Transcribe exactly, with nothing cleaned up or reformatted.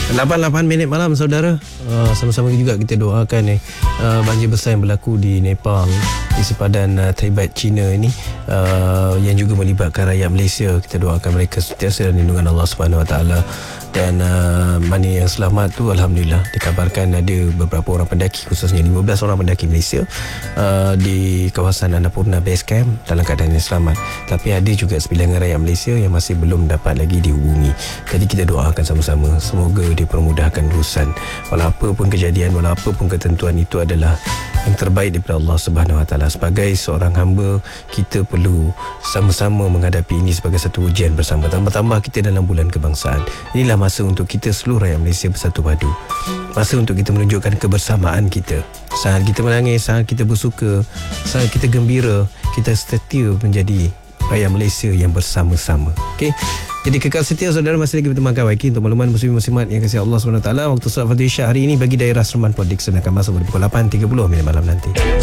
lapan puluh lapan minit malam saudara. uh, Sama-sama juga kita doakan eh, uh, banjir besar yang berlaku di Nepal, di sepadan uh, Tibet China ini, uh, yang juga melibatkan rakyat Malaysia. Kita doakan mereka sentiasa dalam lindungan Allah Subhanahu Wa Taala. Dan uh, mana yang selamat tu alhamdulillah dikabarkan ada beberapa orang pendaki, khususnya lima belas orang pendaki Malaysia uh, di kawasan Annapurna Base Camp dalam keadaan yang selamat. Tapi ada juga sebilangan rakyat Malaysia yang masih belum dapat lagi dihubungi. Jadi kita doakan sama-sama semoga dipermudahkan urusan. Walau apa pun kejadian, walau apa pun ketentuan, itu adalah yang terbaik daripada Allah Subhanahu Wa Taala. Sebagai seorang hamba, kita perlu sama-sama menghadapi ini sebagai satu ujian bersama. Tambah-tambah kita dalam bulan kebangsaan. Inilah masa untuk kita seluruh rakyat Malaysia bersatu padu. Masa untuk kita menunjukkan kebersamaan kita. Saat kita menangis, saat kita bersuka, saat kita gembira, kita setia menjadi rakyat Malaysia yang bersama-sama. Okey. Jadi kekal setia saudara, masih lagi berteman kawan Waki untuk makluman muslimin-muslimat yang kasih Allah subhanahu wa taala. Waktu solat Fatihah hari ini bagi daerah Seremban Port Dickson akan masuk pada pukul lapan tiga puluh minit malam nanti.